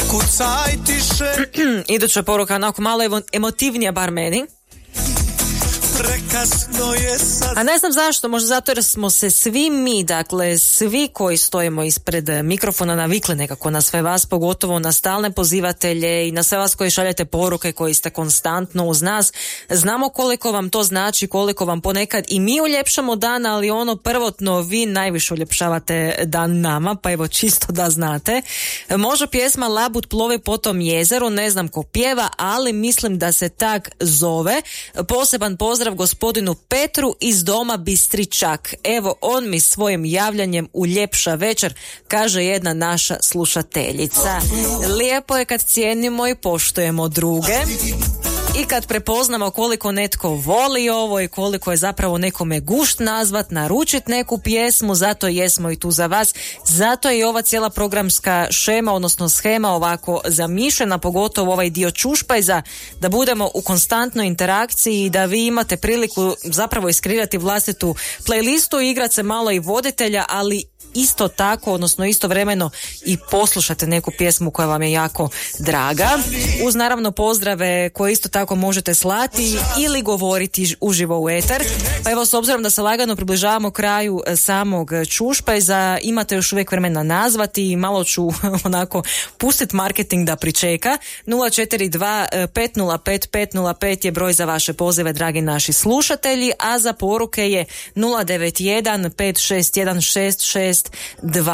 kucaj tiše. Iduća poruka onako malo emotivnija, bar meni. Prekasno je sad. A ne znam zašto, možda zato jer smo se svi mi, dakle svi koji stojimo ispred mikrofona navikli nekako na sve vas, pogotovo na stalne pozivatelje i na sve vas koji šaljete poruke, koji ste konstantno uz nas. Znamo koliko vam to znači, koliko vam ponekad i mi uljepšamo dan, ali ono prvotno vi najviše uljepšavate dan nama, pa evo čisto da znate. Može pjesma Labud plovi po tom jezeru, ne znam ko pjeva, ali mislim da se tak zove. Poseban pozdrav gospodinu Petru iz doma Bistričak. Evo, on mi svojim javljanjem uljepša večer, kaže jedna naša slušateljica. Lijepo je kad cijenimo i poštujemo druge i kad prepoznamo koliko netko voli ovo i koliko je zapravo nekome gušt nazvat, naručit neku pjesmu, zato jesmo i tu za vas. Zato je i ova cijela programska šema, odnosno shema ovako zamišljena, pogotovo ovaj dio čušpajza, da budemo u konstantnoj interakciji i da vi imate priliku zapravo iskreirati vlastitu playlistu, igrati se malo i voditelja, ali isto tako, odnosno istovremeno i poslušate neku pjesmu koja vam je jako draga. Uz naravno pozdrave koje isto tako možete slati ili govoriti uživo u eter. Pa evo, s obzirom da se lagano približavamo kraju samog čušpajza, imate još uvijek vremena nazvati i malo ću onako pustiti marketing da pričeka. 042 505 505 je broj za vaše pozive, dragi naši slušatelji, a za poruke je 091 561 662.